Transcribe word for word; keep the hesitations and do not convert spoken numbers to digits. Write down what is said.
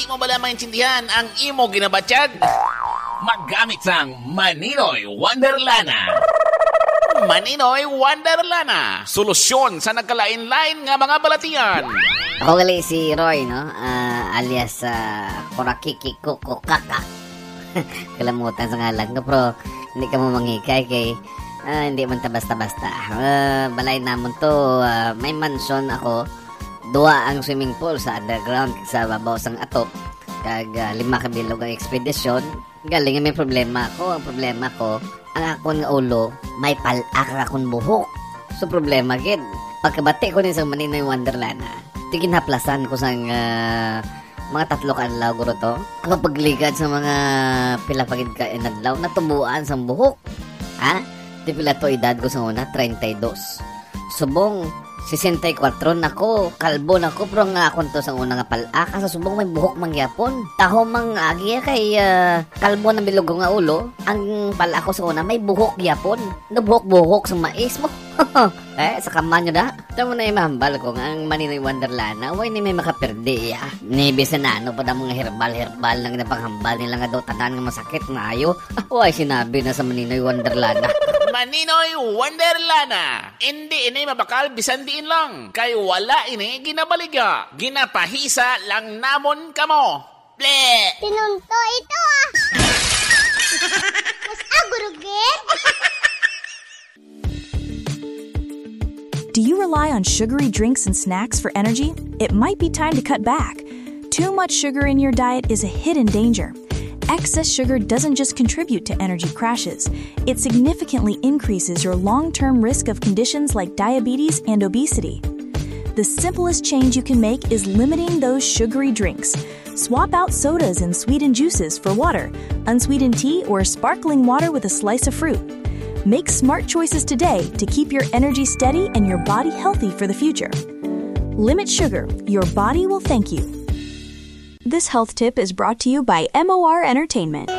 mo bala maintindihan ang imo ginabatyag? Maggamit sang Maninoy Wonderlana. Maninoy Wonderlana. Solusyon sa nagkalain-lain nga mga balatian. Ako gali si Roy, no? Uh, alias uh, Kurakiki Kukukaka. Kalamutan sa ngalan ko, pero hindi ka mo mangikay kay uh, hindi man ta basta-basta. Uh, balay namon to, uh, may mansion ako. Dua ang swimming pool sa underground sa babaw sang atop. Kag uh, lima ka bilog ang ekspedisyon. Galing may problema ko. Ang problema ko, ang akon nga ulo, may palak akon buhok. So problema gid. Pagkabati ko ni sa Maninoy Wonderlana, tigin haplasan ko sang uh, mga tatlo ka anlaw guro to. Ako pagligad sa mga pila pagid ka inadlaw natumuan sang buhok. Ha? Di pila to edad ko sa una, thirty-two. Subong sixty-four nako, kalbo nako, pero nga akon to sa una nga palaka sa subong may buhok mangyapon. Taho mang agya kay uh, kalbo na bilog nga ulo, ang palako sa una may buhok gyapon. Nabuhok-buhok sa mais mo. Eh, sa kaman nyo da. Ito mo na imahambal ko nga ang Maninoy Wonderlana. Huwag ni may makapirdi ya. Nibi sa nano pa na mga herbal-herbal nang napanghambal nila nga daw tanan nga masakit na ayo. Huwag sinabi na sa Maninoy Wonderlana. Maninoy Wonderlana. Hindi ini mabakal bisan diin lang. Kay wala ini ginabaliga. Ginapahisa lang namon kamo. Ble! Tinunto ito ah. Mas agurugit. Do you rely on sugary drinks and snacks for energy? It might be time to cut back. Too much sugar in your diet is a hidden danger. Excess sugar doesn't just contribute to energy crashes, it significantly increases your long-term risk of conditions like diabetes and obesity. The simplest change you can make is limiting those sugary drinks. Swap out sodas and sweetened juices for water, unsweetened tea, or sparkling water with a slice of fruit. Make smart choices today to keep your energy steady and your body healthy for the future. Limit sugar. Your body will thank you. This health tip is brought to you by M O R Entertainment.